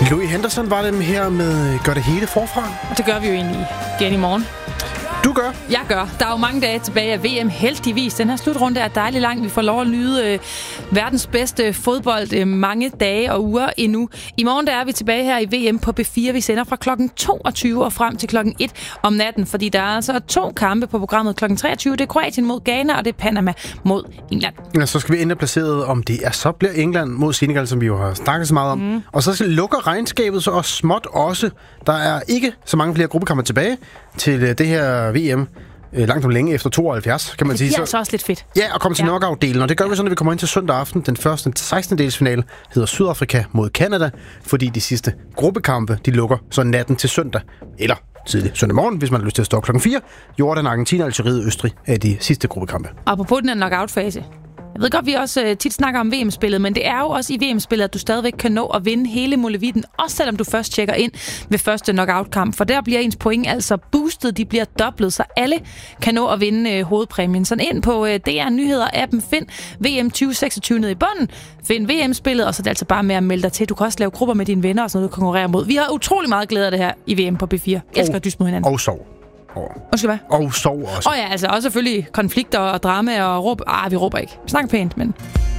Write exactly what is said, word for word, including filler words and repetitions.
Louis Henderson var dem her med Gør det hele forfra. Og det gør vi jo egentlig igen i morgen. Du gør? Jeg gør. Der er jo mange dage tilbage af V M, heldigvis. Den her slutrunde er dejlig lang. Vi får lov at nyde øh, verdens bedste fodbold øh, mange dage og uger endnu. I morgen der er vi tilbage her i V M på B fire. Vi sender fra klokken toogtyve og frem til klokken et om natten, fordi der er altså to kampe på programmet. klokken treogtyve, det er Kroatien mod Ghana, og det er Panama mod England. Ja, så skal vi ende placeret, om det er så bliver England mod Senegal, som vi jo har snakket så meget om. Mm. Og så lukker regnskabet så også småt også. Der er ikke så mange flere gruppekampe tilbage til det her V M. Langt om længe efter tooghalvfjerds, kan man sige. Det er altså også lidt fedt. Ja, og komme til ja. knockout-delen. Og det gør vi sådan, at vi kommer ind til søndag aften. Den første sekstende-delsfinale hedder Sydafrika mod Canada, fordi de sidste gruppekampe, de lukker så natten til søndag. Eller tidlig søndag morgen, hvis man har lyst til at stå klokken fire. Jordan, Argentina, Algeriet, Østrig er de sidste gruppekampe. Apropos den her knockout-fase. Jeg ved godt, vi også uh, tit snakker om V M-spillet, men det er jo også i V M-spillet, at du stadigvæk kan nå at vinde hele muligheden, også selvom du først tjekker ind ved første knockout-kamp, for der bliver ens point altså boostet, de bliver dobblet, så alle kan nå at vinde uh, hovedpræmien. Så ind på uh, D R Nyheder-appen, find V M tyve seksogtyve nede i bunden, find V M-spillet, og så er det altså bare med at melde dig til. Du kan også lave grupper med dine venner og sådan noget, du konkurrerer mod. Vi har utrolig meget glæde af det her i V M på B fire. Jeg skal dyste mod hinanden. Og sov. Undskyld, hvad? Og sov også. Åh oh ja, altså også selvfølgelig konflikter og drama og råb. Ah, vi råber ikke. Vi snakker pænt, men...